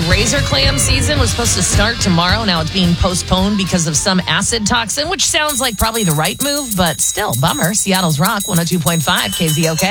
razor clam season was supposed to start tomorrow. Now it's being postponed because of some acid toxin, which sounds like probably the right move, but still, bummer. Seattle's Rock 102.5 KZOK.